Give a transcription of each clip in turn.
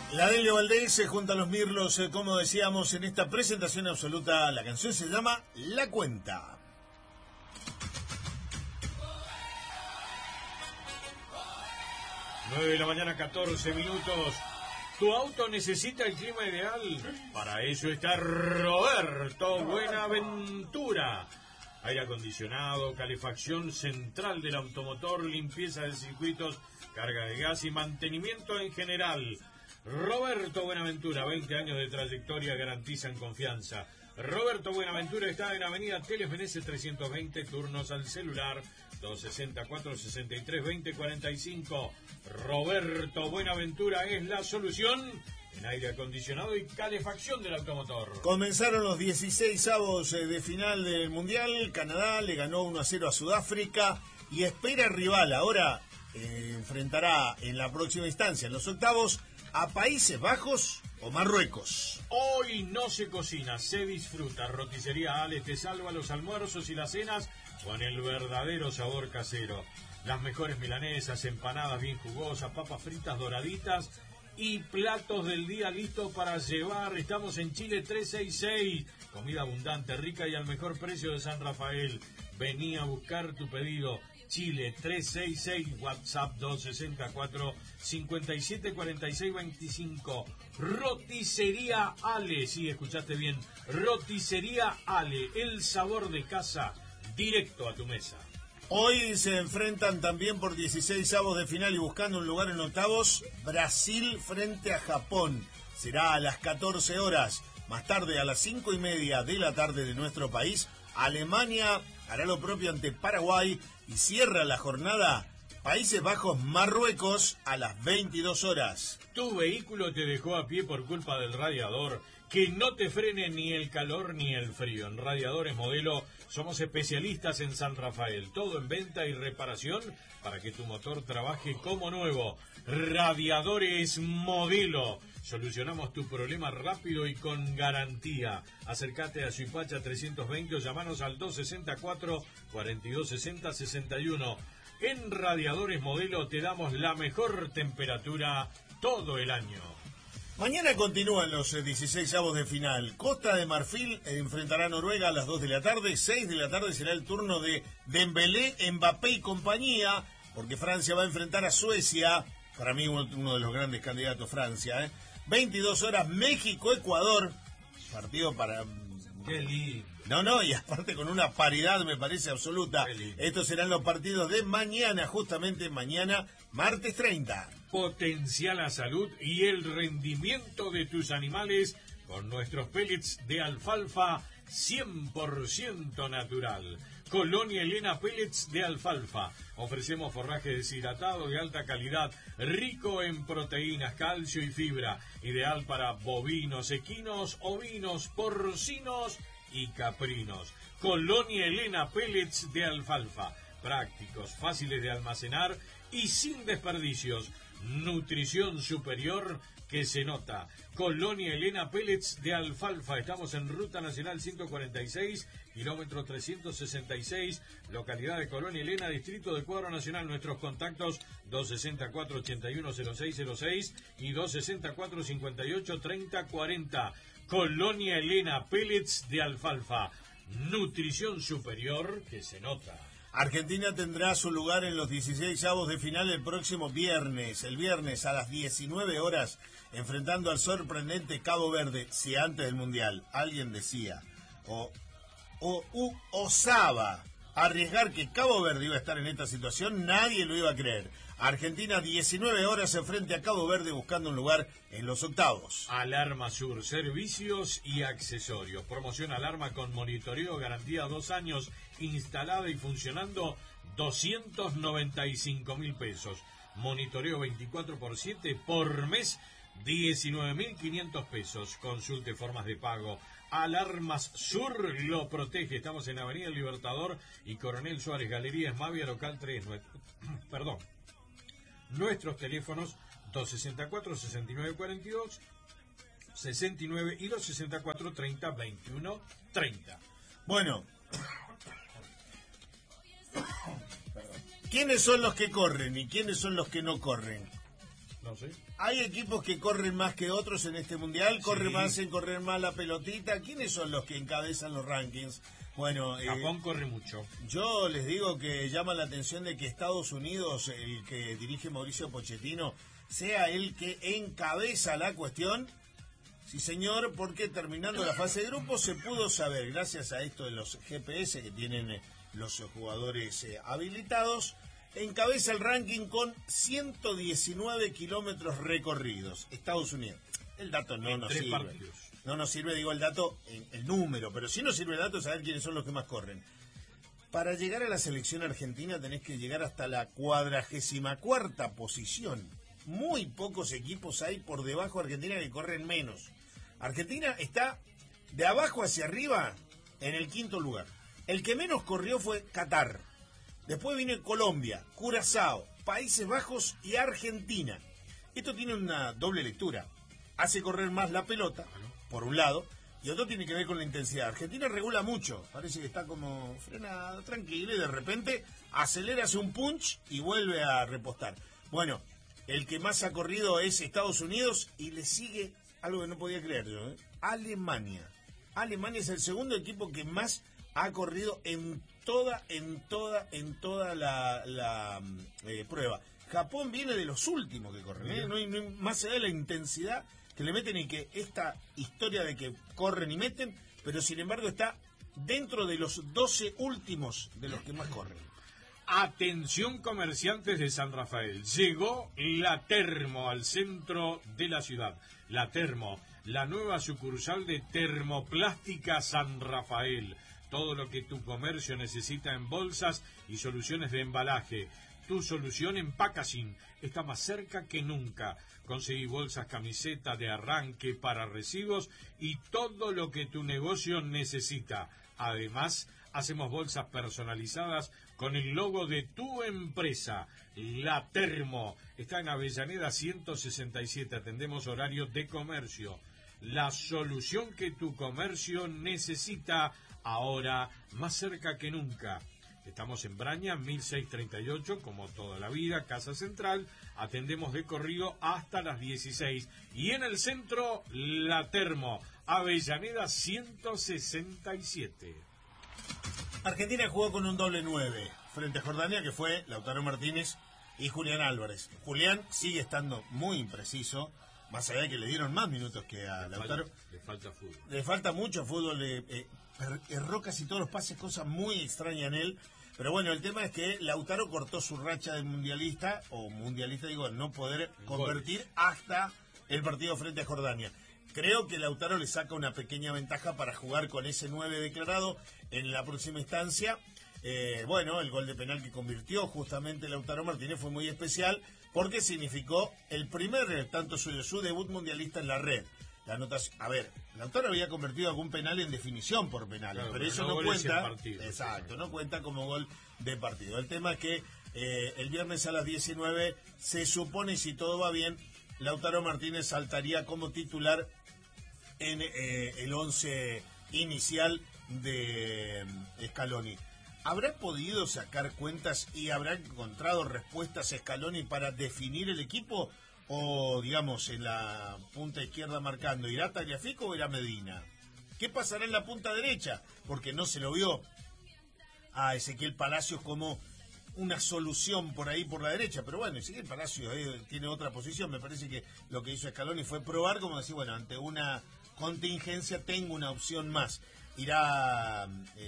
La Delio Valdés junto a los Mirlos, como decíamos en esta presentación absoluta, la canción se llama La Cuenta. Nueve de la mañana, 14 minutos. ¿Tu auto necesita el clima ideal? Para eso está Roberto Buenaventura. Aire acondicionado, calefacción central del automotor, limpieza de circuitos, carga de gas y mantenimiento en general. Roberto Buenaventura, 20 años de trayectoria garantizan confianza. Roberto Buenaventura está en Avenida Teles Venecia 320, turnos al celular 264-63-2045. Roberto Buenaventura es la solución en aire acondicionado y calefacción del automotor. Comenzaron los 16avos de final del Mundial. Canadá le ganó 1-0 a Sudáfrica y espera rival. Ahora enfrentará en la próxima instancia, en los octavos, a Países Bajos o Marruecos. Hoy no se cocina, se disfruta. Roticería Ale te salva los almuerzos y las cenas con el verdadero sabor casero. Las mejores milanesas, empanadas bien jugosas, papas fritas doraditas y platos del día listos para llevar. Estamos en Chile 366. Comida abundante, rica y al mejor precio de San Rafael. Vení a buscar tu pedido. Chile 366, WhatsApp 264-574625. Roticería Ale, sí, escuchaste bien. Roticería Ale, el sabor de casa, directo a tu mesa. Hoy se enfrentan también por 16avos de final y buscando un lugar en octavos, Brasil frente a Japón. Será a las 14 horas. Más tarde, a las 5:30 de la tarde de nuestro país, Alemania hará lo propio ante Paraguay y cierra la jornada Países Bajos-Marruecos a las 22 horas. Tu vehículo te dejó a pie por culpa del radiador. Que no te frene ni el calor ni el frío. En Radiadores Modelo somos especialistas en San Rafael. Todo en venta y reparación para que tu motor trabaje como nuevo. Radiadores Modelo. Solucionamos tu problema rápido y con garantía. Acércate a Suipacha 320 o llamanos al 264-4260-61. En Radiadores Modelo te damos la mejor temperatura todo el año. Mañana continúan los 16avos de final. Costa de Marfil enfrentará a Noruega a las 2 de la tarde. 6 de la tarde será el turno de Dembélé, Mbappé y compañía, porque Francia va a enfrentar a Suecia. Para mí uno de los grandes candidatos, Francia. 22 horas, México-Ecuador. Partido para... ¡Qué lindo! No, y aparte con una paridad me parece absoluta. Estos serán los partidos de mañana, justamente mañana, martes 30. Potencia la salud y el rendimiento de tus animales con nuestros pellets de alfalfa 100% natural. Colonia Elena Pellets de alfalfa. Ofrecemos forraje deshidratado de alta calidad, rico en proteínas, calcio y fibra. Ideal para bovinos, equinos, ovinos, porcinos y caprinos. Colonia Elena Pellets de alfalfa. Prácticos, fáciles de almacenar y sin desperdicios. Nutrición superior que se nota. Colonia Elena Pellets de alfalfa. Estamos en Ruta Nacional 146, kilómetro 366, localidad de Colonia Elena, distrito de Cuadro Nacional. Nuestros contactos 264-810606 y 264-583040. Colonia Elena Pellets de alfalfa. Nutrición superior que se nota. Argentina tendrá su lugar en los 16avos de final el próximo viernes. El viernes a las 19 horas, enfrentando al sorprendente Cabo Verde, si antes del Mundial alguien decía osaba arriesgar que Cabo Verde iba a estar en esta situación, nadie lo iba a creer. Argentina 19 horas en frente a Cabo Verde buscando un lugar en los octavos. Alarma Sur, servicios y accesorios. Promoción alarma con monitoreo, garantía 2 años, instalada y funcionando, 295.000 pesos. Monitoreo 24/7 por mes, 19.500 pesos. Consulte formas de pago. Alarmas Sur lo protege. Estamos en Avenida Libertador y Coronel Suárez, Galería Esmavia, local 3. Nuestros teléfonos 264-6942, 69 y 264-30-21-30. Bueno, ¿quiénes son los que corren y quiénes son los que no corren? No sé. Hay equipos que corren más que otros en este mundial, corren más en correr más la pelotita. ¿Quiénes son los que encabezan los rankings? Bueno, Japón corre mucho. Yo les digo que llama la atención de que Estados Unidos, el que dirige Mauricio Pochettino, sea el que encabeza la cuestión. Sí, señor, porque terminando la fase de grupo se pudo saber, gracias a esto de los GPS que tienen los jugadores habilitados, encabeza el ranking con 119 kilómetros recorridos. Estados Unidos. El dato no nos sirve. Partidos. No nos sirve, digo, el dato, el número, pero sí nos sirve el dato saber quiénes son los que más corren. Para llegar a la selección argentina tenés que llegar hasta la 44ª posición. Muy pocos equipos hay por debajo de Argentina que corren menos. Argentina está de abajo hacia arriba en el 5º lugar. El que menos corrió fue Qatar. Después viene Colombia, Curazao, Países Bajos y Argentina. Esto tiene una doble lectura. Hace correr más la pelota, por un lado, y otro tiene que ver con la intensidad. Argentina regula mucho, parece que está como frenada, tranquila, y de repente acelera, hace un punch y vuelve a repostar. Bueno, el que más ha corrido es Estados Unidos y le sigue algo que no podía creer yo, Alemania. Alemania es el segundo equipo que más ha corrido en toda la prueba. Japón viene de los últimos que corren, no hay más allá de la intensidad que le meten y que esta historia de que corren y meten, pero sin embargo está dentro de los 12 últimos de los que más corren. Atención comerciantes de San Rafael, llegó la Termo al centro de la ciudad. La Termo, la nueva sucursal de Termoplástica San Rafael. Todo lo que tu comercio necesita en bolsas y soluciones de embalaje. Tu solución en packaging está más cerca que nunca. Conseguí bolsas, camiseta de arranque para residuos y todo lo que tu negocio necesita. Además, hacemos bolsas personalizadas con el logo de tu empresa. La Termo está en Avellaneda 167. Atendemos horario de comercio. La solución que tu comercio necesita ahora más cerca que nunca. Estamos en Braña, 1638, como toda la vida, Casa Central. Atendemos de corrido hasta las 16. Y en el centro, La Termo, Avellaneda 167. Argentina jugó con un doble 9 frente a Jordania, que fue Lautaro Martínez y Julián Álvarez. Julián sigue estando muy impreciso, más allá de que le dieron más minutos que a Lautaro. Le falta fútbol. Le falta mucho fútbol, erró casi todos los pases, cosa muy extraña en él. Pero bueno, el tema es que Lautaro cortó su racha de mundialista, no poder convertir hasta el partido frente a Jordania. Creo que Lautaro le saca una pequeña ventaja para jugar con ese 9 declarado en la próxima instancia. El gol de penal que convirtió justamente Lautaro Martínez fue muy especial porque significó el primer tanto suyo, su debut mundialista en la red. La anotación, Lautaro había convertido algún penal en definición por penales, claro, pero eso no cuenta. Partido, exacto, no cuenta como gol de partido. El tema es que el viernes a las 19 se supone, si todo va bien, Lautaro Martínez saltaría como titular en el 11 inicial de Scaloni. ¿Habrá podido sacar cuentas y habrá encontrado respuestas Scaloni para definir el equipo? O, digamos, en la punta izquierda marcando, ¿irá Tagliafico o irá Medina? ¿Qué pasará en la punta derecha? Porque no se lo vio a Ezequiel Palacios como una solución por ahí por la derecha. Pero bueno, Ezequiel Palacios tiene otra posición. Me parece que lo que hizo Scaloni fue probar, como decir, bueno, ante una contingencia tengo una opción más. ¿Irá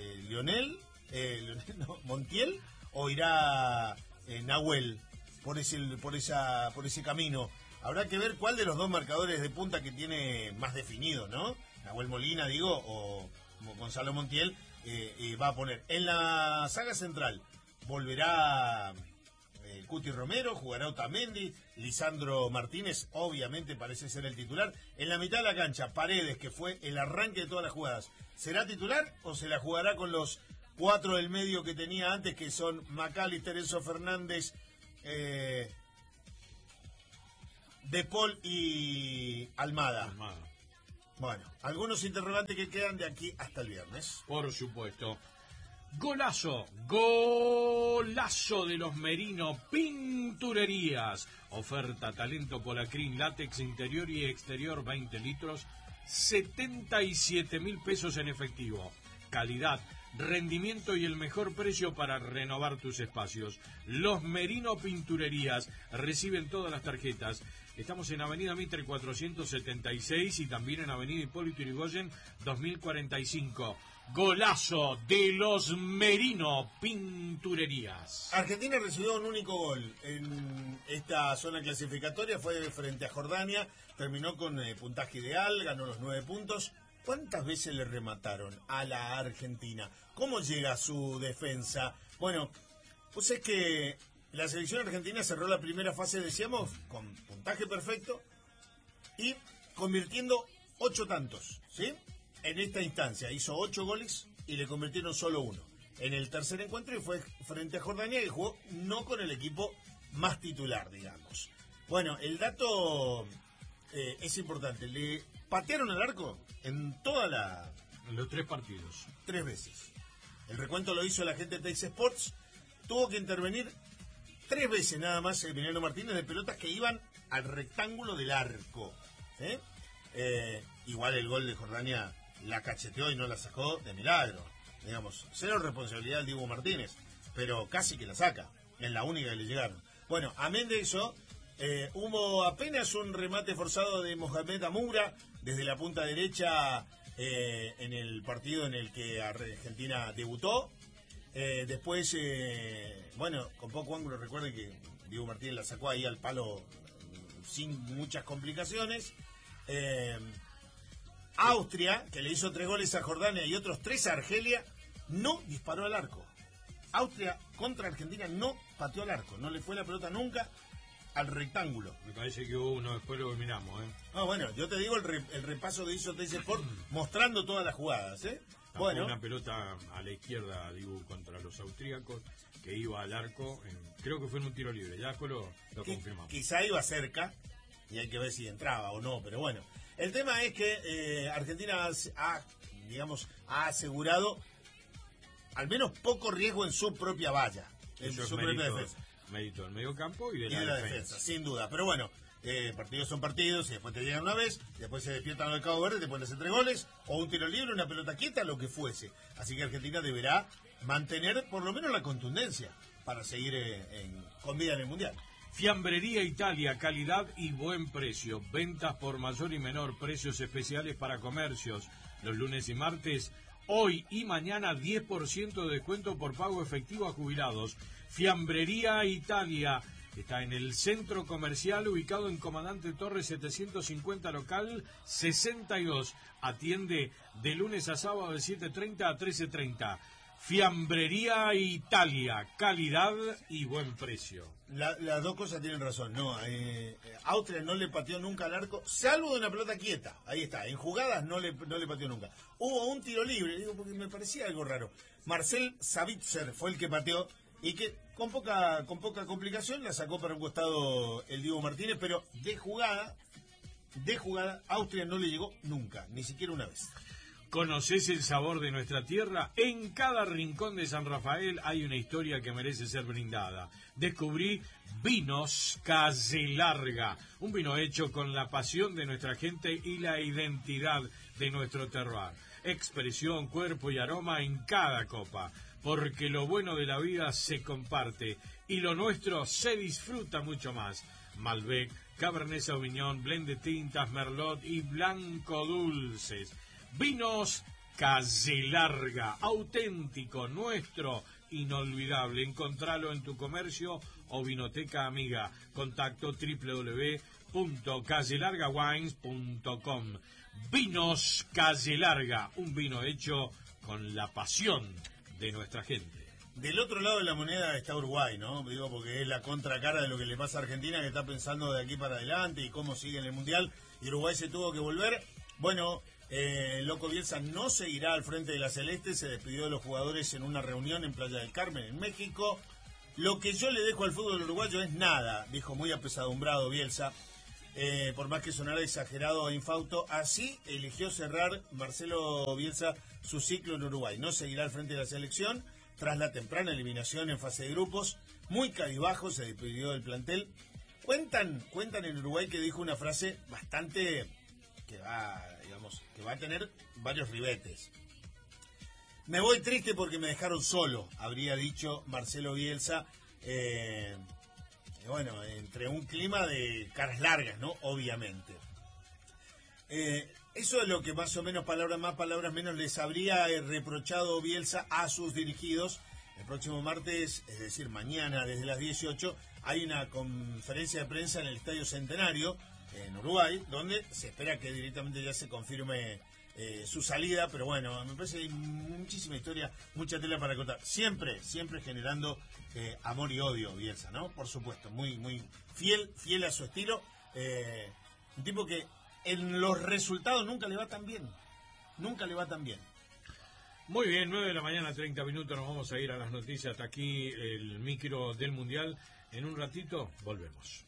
Montiel o irá Nahuel por ese camino? Habrá que ver cuál de los dos marcadores de punta que tiene más definido, ¿no? Nahuel Molina, o Gonzalo Montiel va a poner. En la saga central volverá Cuti Romero, jugará Otamendi, Lisandro Martínez obviamente parece ser el titular. En la mitad de la cancha, Paredes, que fue el arranque de todas las jugadas, ¿será titular o se la jugará con los 4 del medio que tenía antes, que son McAllister, Enzo Fernández, De Paul y Almada? Bueno, algunos interrogantes que quedan de aquí hasta el viernes. Por supuesto. Golazo, golazo de los Merino Pinturerías. Oferta talento Polacrín, látex interior y exterior 20 litros, 77.000 pesos en efectivo. Calidad, rendimiento y el mejor precio para renovar tus espacios. Los Merino Pinturerías reciben todas las tarjetas. Estamos en Avenida Mitre 476 y también en Avenida Hipólito Yrigoyen 2045. Golazo de los Merino Pinturerías. Argentina recibió un único gol en esta zona clasificatoria, fue frente a Jordania, terminó con puntaje ideal, ganó los 9 puntos. ¿Cuántas veces le remataron a la Argentina? ¿Cómo llega su defensa? Bueno, pues es que la selección argentina cerró la primera fase, decíamos, con puntaje perfecto y convirtiendo 8 tantos, ¿sí? En esta instancia hizo 8 goles y le convirtieron solo 1. En el tercer encuentro y fue frente a Jordania y jugó no con el equipo más titular, digamos. Bueno, el dato es importante. Le patearon el arco en los 3 partidos. 3 veces. El recuento lo hizo la gente de Teis Sports. Tuvo que intervenir 3 veces nada más Emiliano Martínez de pelotas que iban al rectángulo del arco. ¿Sí? Igual el gol de Jordania la cacheteó y no la sacó de milagro. Digamos, cero responsabilidad del Dibu Martínez, pero casi que la saca, en la única que le llegaron. Bueno, amén de eso, hubo apenas un remate forzado de Mohamed Amoura desde la punta derecha en el partido en el que Argentina debutó. Después, bueno, con poco ángulo, recuerden que Dibu Martínez la sacó ahí al palo sin muchas complicaciones. Austria, que le hizo 3 goles a Jordania y otros 3 a Argelia, no disparó al arco. Austria contra Argentina no pateó al arco, no le fue la pelota nunca al rectángulo. Me parece que hubo uno, después lo miramos, No, bueno, yo te digo el repaso que hizo Teis Sport mostrando todas las jugadas, Bueno, una pelota a la izquierda, digo, contra los austríacos, que iba al arco, creo que fue en un tiro libre, ya después lo confirmamos. Quizá iba cerca, y hay que ver si entraba o no, pero bueno. El tema es que Argentina ha asegurado al menos poco riesgo en su propia valla, en su propia defensa. Mérito del medio campo y de la defensa, sin duda. Pero bueno, partidos son partidos y después te llegan una vez, después se despiertan al Cabo Verde, te pueden hacer 3 goles, o un tiro libre, una pelota quieta, lo que fuese. Así que Argentina deberá mantener por lo menos la contundencia para seguir con vida en el Mundial. Fiambrería Italia, calidad y buen precio. Ventas por mayor y menor, precios especiales para comercios. Los lunes y martes, hoy y mañana 10% de descuento por pago efectivo a jubilados. Fiambrería Italia está en el centro comercial ubicado en Comandante Torres 750 local 62. Atiende de lunes a sábado de 7:30 a 13:30. Fiambrería Italia, calidad y buen precio. Las dos cosas tienen razón, ¿no? Austria no le pateó nunca al arco, salvo de una pelota quieta. Ahí está, en jugadas no le pateó nunca. Hubo un tiro libre, digo, porque me parecía algo raro. Marcel Savitzer fue el que pateó y que con poca complicación la sacó para un costado el Dibu Martínez, pero de jugada, Austria no le llegó nunca, ni siquiera una vez. ¿Conoces el sabor de nuestra tierra? En cada rincón de San Rafael hay una historia que merece ser brindada. Descubrí Vinos Calle Larga, un vino hecho con la pasión de nuestra gente y la identidad de nuestro terroir. Expresión, cuerpo y aroma en cada copa, porque lo bueno de la vida se comparte y lo nuestro se disfruta mucho más. Malbec, Cabernet Sauvignon, blend de tintas, Merlot y blanco dulces. Vinos Calle Larga, auténtico, nuestro, inolvidable. Encontralo en tu comercio o vinoteca amiga. Contacto www.callelargawines.com. Vinos Calle Larga, un vino hecho con la pasión de nuestra gente. Del otro lado de la moneda está Uruguay, ¿no? Digo, porque es la contracara de lo que le pasa a Argentina, que está pensando de aquí para adelante y cómo sigue en el Mundial. Y Uruguay se tuvo que volver. Bueno, Loco Bielsa no seguirá al frente de la Celeste, se despidió de los jugadores en una reunión en Playa del Carmen, en México. Lo que yo le dejo al fútbol uruguayo es nada, dijo muy apesadumbrado Bielsa, por más que sonara exagerado e infausto. Así eligió cerrar Marcelo Bielsa su ciclo en Uruguay. No seguirá al frente de la selección, tras la temprana eliminación en fase de grupos. Muy cabizbajo se despidió del plantel. Cuentan en Uruguay que dijo una frase bastante que va a tener varios ribetes. Me voy triste porque me dejaron solo, habría dicho Marcelo Bielsa. Entre un clima de caras largas, ¿no? Obviamente. Eso es lo que más o menos, palabras más, palabras menos, les habría reprochado Bielsa a sus dirigidos. El próximo martes, es decir, mañana desde las 18, hay una conferencia de prensa en el Estadio Centenario, en Uruguay, donde se espera que directamente ya se confirme su salida, pero bueno, me parece que hay muchísima historia, mucha tela para contar. Siempre generando amor y odio, Bielsa, ¿no? Por supuesto, muy fiel a su estilo. Un tipo que en los resultados nunca le va tan bien. Muy bien, 9 de la mañana, 30 minutos, nos vamos a ir a las noticias. Hasta aquí el micro del Mundial. En un ratito volvemos.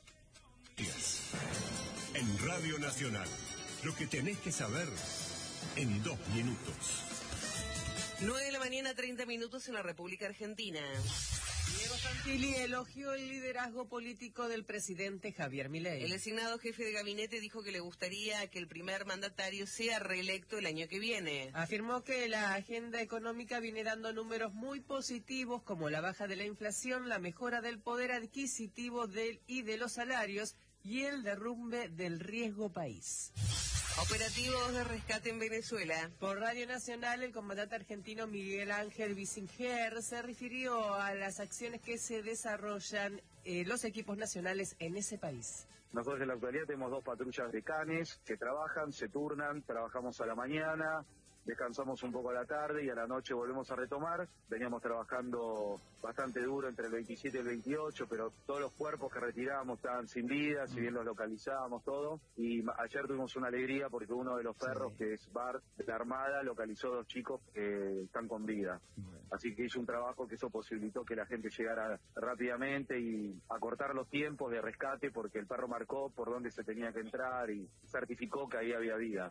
En Radio Nacional, lo que tenés que saber en 2 minutos. 9 de la mañana, 30 minutos en la República Argentina. Diego Santilli elogió el liderazgo político del presidente Javier Milei. El designado jefe de gabinete dijo que le gustaría que el primer mandatario sea reelecto el año que viene. Afirmó que la agenda económica viene dando números muy positivos, como la baja de la inflación, la mejora del poder adquisitivo y de los salarios y el derrumbe del riesgo país. Operativos de rescate en Venezuela. Por Radio Nacional, el comandante argentino Miguel Ángel Bissinger se refirió a las acciones que se desarrollan los equipos nacionales en ese país. Nosotros en la actualidad tenemos 2 patrullas de canes que trabajan, se turnan, trabajamos a la mañana, descansamos un poco a la tarde y a la noche volvemos a retomar. Veníamos trabajando bastante duro entre el 27 y el 28, pero todos los cuerpos que retiramos estaban sin vida, si bien los localizábamos todo. Y ayer tuvimos una alegría porque uno de los perros, que es Bart, de la Armada, localizó 2 chicos que están con vida. Así que hizo un trabajo que eso posibilitó que la gente llegara rápidamente y acortar los tiempos de rescate, porque el perro marcó por dónde se tenía que entrar y certificó que ahí había vida.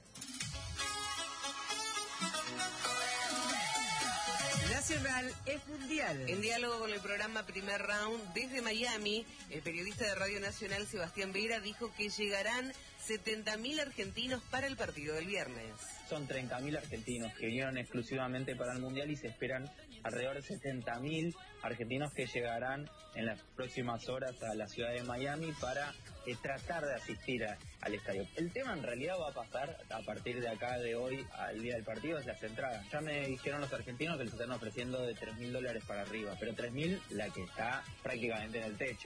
Nacional es mundial. En diálogo con el programa Primer Round desde Miami, el periodista de Radio Nacional Sebastián Vera dijo que llegarán 70.000 argentinos para el partido del viernes. Son 30.000 argentinos que vinieron exclusivamente para el mundial y se esperan alrededor de 70.000 argentinos que llegarán en las próximas horas a la ciudad de Miami para tratar de asistir al estadio. El tema en realidad va a pasar a partir de acá, de hoy al día del partido, es las entradas. Ya me dijeron los argentinos que les están ofreciendo de $3.000 para arriba, pero 3.000 la que está prácticamente en el techo.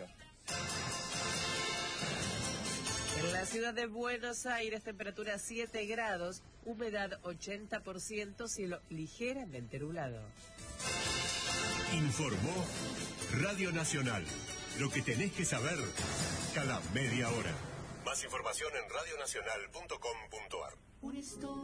En la ciudad de Buenos Aires, temperatura 7 grados, humedad 80%, cielo ligeramente nublado. Informó Radio Nacional. Lo que tenés que saber cada media hora. Más información en radionacional.com.ar.